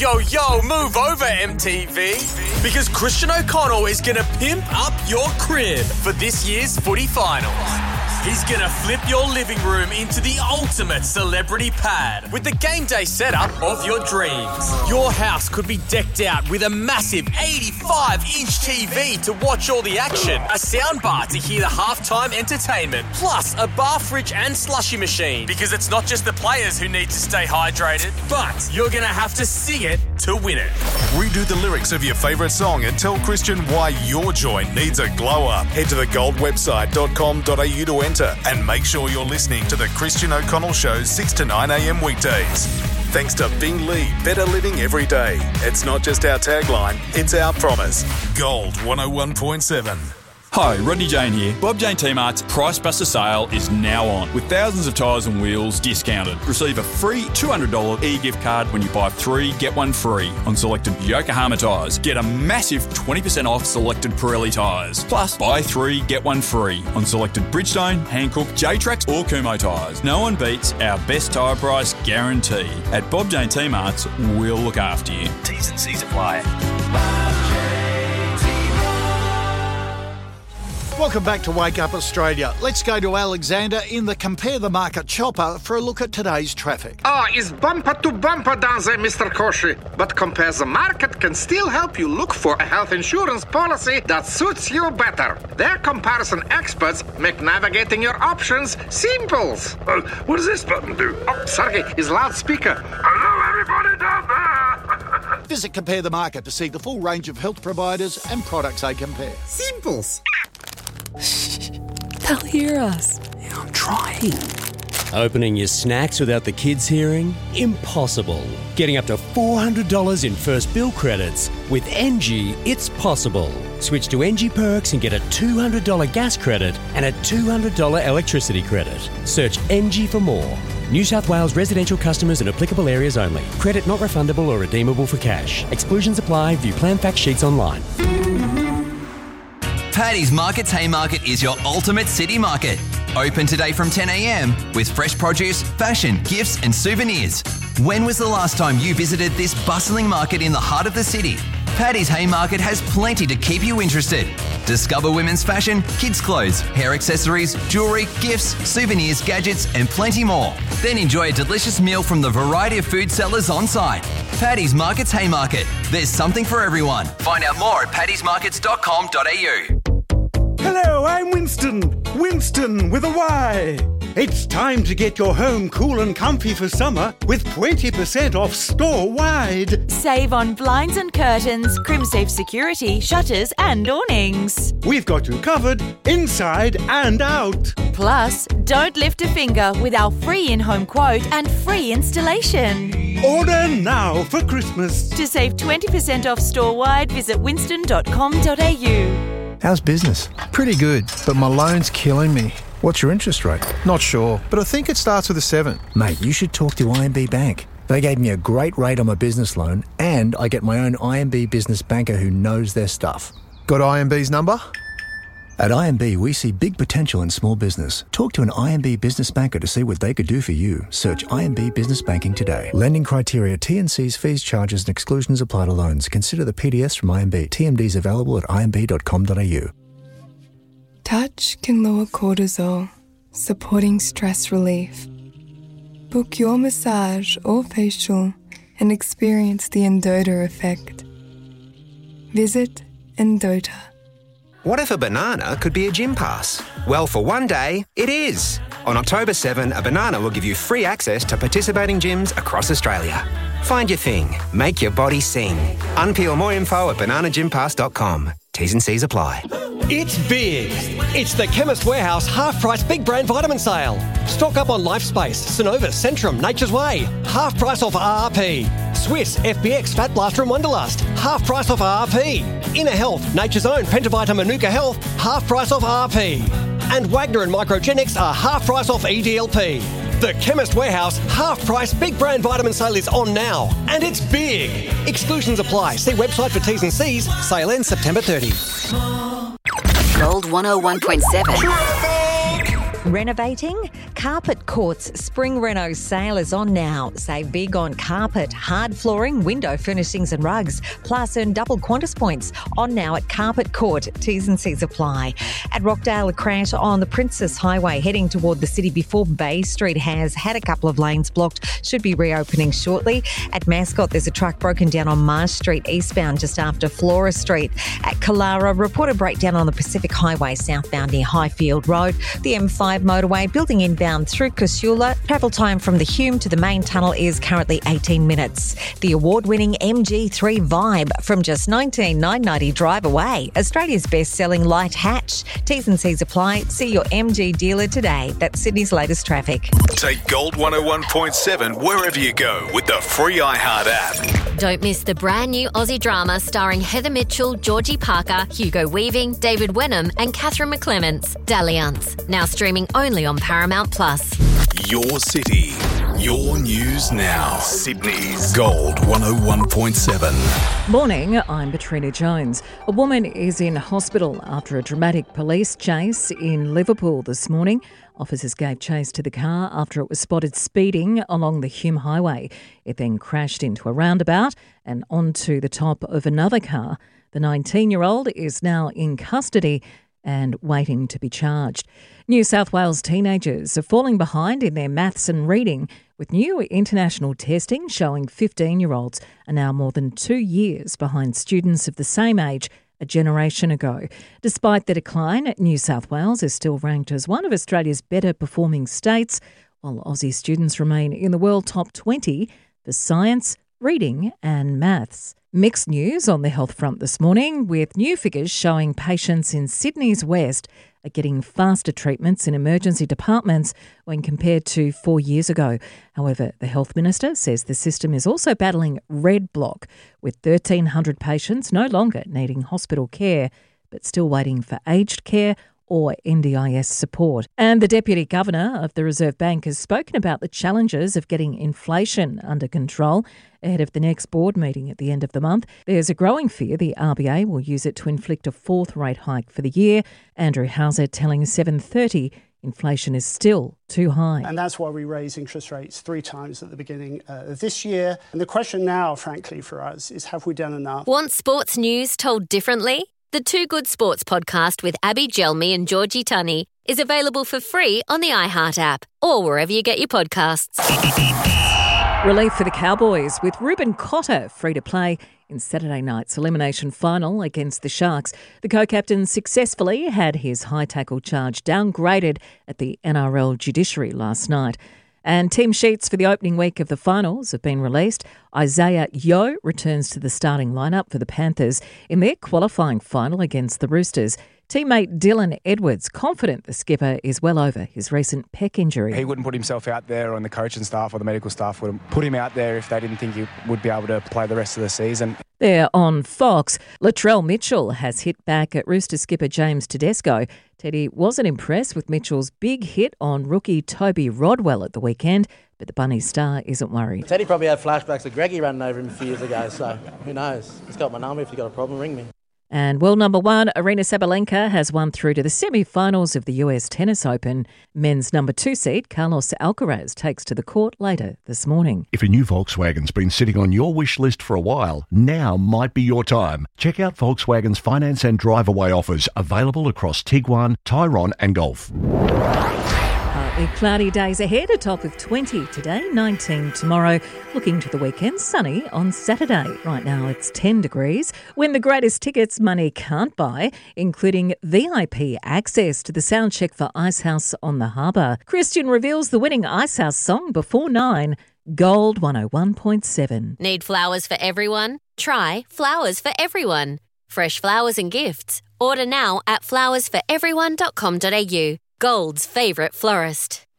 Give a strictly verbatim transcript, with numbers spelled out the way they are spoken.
Yo, yo, move over, M T V. Because Christian O'Connell is going to pimp up your crib for this year's footy finals. He's going to flip your living room into the ultimate celebrity pad with the game day setup of your dreams. Your house could be decked out with a massive eighty-five inch T V to watch all the action, a soundbar to hear the halftime entertainment, plus a bar fridge and slushy machine. Because it's not just the players who need to stay hydrated, but you're going to have to sing it to win it. Redo the lyrics of your favourite song and tell Christian why your joint needs a glow up. Head to the gold website dot com dot a u to enter and make sure you're listening to the Christian O'Connell Show six to nine a.m. weekdays. Thanks to Bing Lee, better living every day. It's not just our tagline, it's our promise. Gold one oh one point seven. Hi, Rodney Jane here. Bob Jane T-Mart's Price Buster sale is now on, with thousands of tyres and wheels discounted. Receive a free two hundred dollars e-gift card when you buy three, get one free on selected Yokohama tyres. Get a massive twenty percent off selected Pirelli tyres. Plus, buy three, get one free on selected Bridgestone, Hankook, J-Trax or Kumho tyres. No one beats our best tyre price guarantee. At Bob Jane T-Mart's, we'll look after you. T's and C's apply. Welcome back to Wake Up Australia. Let's go to Alexander in the Compare the Market chopper for a look at today's traffic. Ah, oh, it's bumper to bumper down there, Mister Koshi. But Compare the Market can still help you look for a health insurance policy that suits you better. Their comparison experts make navigating your options simple. Uh, what does this button do? Oh, Sergey, his loudspeaker. Hello, everybody down there. Visit Compare the Market to see the full range of health providers and products they compare. Simples. Shh, they'll hear us. Yeah, I'm trying. Opening your snacks without the kids hearing? Impossible. Getting up to four hundred dollars in first bill credits. With N G, it's possible. Switch to N G Perks and get a two hundred dollars gas credit and a two hundred dollars electricity credit. Search N G for more. New South Wales residential customers in applicable areas only. Credit not refundable or redeemable for cash. Exclusions apply. View plan fact sheets online. Paddy's Markets Haymarket is your ultimate city market. Open today from ten a.m. with fresh produce, fashion, gifts and souvenirs. When was the last time you visited this bustling market in the heart of the city? Paddy's Haymarket has plenty to keep you interested. Discover women's fashion, kids' clothes, hair accessories, jewellery, gifts, souvenirs, gadgets and plenty more. Then enjoy a delicious meal from the variety of food sellers on site. Paddy's Markets Haymarket. There's something for everyone. Find out more at paddy's markets dot com dot a u. Hello, I'm Winston. Winston with a Y. It's time to get your home cool and comfy for summer with twenty percent off store-wide. Save on blinds and curtains, CrimSafe security, shutters and awnings. We've got you covered inside and out. Plus, don't lift a finger with our free in-home quote and free installation. Order now for Christmas. To save twenty percent off store-wide, visit winston dot com dot a u. How's business? Pretty good, but my loan's killing me. What's your interest rate? Not sure, but I think it starts with a seven. Mate, you should talk to I M B Bank. They gave me a great rate on my business loan and I get my own I M B business banker who knows their stuff. Got I M B's number? At I M B, we see big potential in small business. Talk to an I M B business banker to see what they could do for you. Search I M B Business Banking today. Lending criteria, T and C's, fees, charges and exclusions apply to loans. Consider the P D S from I M B. T M Ds available at i m b dot com dot a u. Touch can lower cortisol, supporting stress relief. Book your massage or facial and experience the Endota effect. Visit Endota. What if a banana could be a gym pass? Well, for one day, it is. On October seventh, a banana will give you free access to participating gyms across Australia. Find your thing. Make your body sing. Unpeel more info at banana gym pass dot com. T's and C's apply. It's big. It's the Chemist Warehouse half-price big brand vitamin sale. Stock up on LifeSpace, Synovus, Centrum, Nature's Way. Half price off R R P. Swiss, F B X, Fat Blaster and Wonderlust. Half price off R R P. Inner Health, Nature's Own, Pentavita Manuka Health. Half price off R R P. And Wagner and Microgenics are half price off E D L P. The Chemist Warehouse half-price big brand vitamin sale is on now. And it's big. Exclusions apply. See website for T's and C's. Sale ends September thirtieth. Gold one oh one point seven. Renovating? Carpet Court's Spring Reno sale is on now. Save big on carpet, hard flooring, window furnishings and rugs. Plus earn double Qantas points. On now at Carpet Court. T's and C's apply. At Rockdale, a crash on the Princess Highway heading toward the city before Bay Street has had a couple of lanes blocked. Should be reopening shortly. At Mascot, there's a truck broken down on Marsh Street eastbound just after Flora Street. At Killara, reported breakdown on the Pacific Highway southbound near Highfield Road. The M five motorway building inbound through Casula. Travel time from the Hume to the main tunnel is currently eighteen minutes. The award-winning M G three Vibe from just nineteen thousand nine hundred ninety drive away. Australia's best-selling light hatch. T's and C's apply. See your M G dealer today. That's Sydney's latest traffic. Take Gold one oh one point seven wherever you go with the free iHeart app. Don't miss the brand new Aussie drama starring Heather Mitchell, Georgie Parker, Hugo Weaving, David Wenham and Catherine McClements, Dalliance. Now streaming only on Paramount Plus. Your city, your news now. Sydney's Gold one oh one point seven. Morning, I'm Katrina Jones. A woman is in hospital after a dramatic police chase in Liverpool this morning. Officers gave chase to the car after it was spotted speeding along the Hume Highway. It then crashed into a roundabout and onto the top of another car. The nineteen-year-old is now in custody and waiting to be charged. New South Wales teenagers are falling behind in their maths and reading, with new international testing showing fifteen-year-olds are now more than two years behind students of the same age a generation ago. Despite the decline, New South Wales is still ranked as one of Australia's better performing states, while Aussie students remain in the world top twenty for science, reading and maths. Mixed news on the health front this morning, with new figures showing patients in Sydney's West are getting faster treatments in emergency departments when compared to four years ago. However, the Health Minister says the system is also battling red block, with thirteen hundred patients no longer needing hospital care, but still waiting for aged care or N D I S support. And the Deputy Governor of the Reserve Bank has spoken about the challenges of getting inflation under control ahead of the next board meeting at the end of the month. There's a growing fear the R B A will use it to inflict a fourth rate hike for the year. Andrew Hauser telling seven thirty inflation is still too high. And that's why we raise interest rates three times at the beginning uh, of this year. And the question now, frankly, for us is, have we done enough? Want sports news told differently? The Two Good Sports podcast with Abby Gelmi and Georgie Tunney is available for free on the iHeart app or wherever you get your podcasts. Relief for the Cowboys with Ruben Cotter free to play in Saturday night's elimination final against the Sharks. The co-captain successfully had his high tackle charge downgraded at the N R L judiciary last night. And team sheets for the opening week of the finals have been released. Isaiah Yeo returns to the starting lineup for the Panthers in their qualifying final against the Roosters. Teammate Dylan Edwards confident the skipper is well over his recent pec injury. He wouldn't put himself out there, and the coaching staff or the medical staff wouldn't put him out there if they didn't think he would be able to play the rest of the season. There on Fox, Latrell Mitchell has hit back at Rooster skipper James Tedesco. Teddy wasn't impressed with Mitchell's big hit on rookie Toby Rodwell at the weekend, but the Bunny star isn't worried. Teddy probably had flashbacks of Greggy running over him a few years ago, so who knows? He's got my number. If you've got a problem, ring me. And world number one, Aryna Sabalenka has won through to the semi-finals of the U S Tennis Open. Men's number two seed, Carlos Alcaraz, takes to the court later this morning. If a new Volkswagen's been sitting on your wish list for a while, now might be your time. Check out Volkswagen's finance and drive-away offers available across Tiguan, Tyrone and Golf. Partly cloudy days ahead, a top of twenty today, nineteen tomorrow. Looking to the weekend, sunny on Saturday. Right now it's ten degrees. Win the greatest tickets money can't buy, including V I P access to the sound check for Icehouse on the Harbour. Christian reveals the winning Icehouse song before nine. Gold one oh one point seven. Need flowers for everyone? Try Flowers for Everyone. Fresh flowers and gifts. Order now at flowers for everyone dot com dot a u. Gold's favourite florist.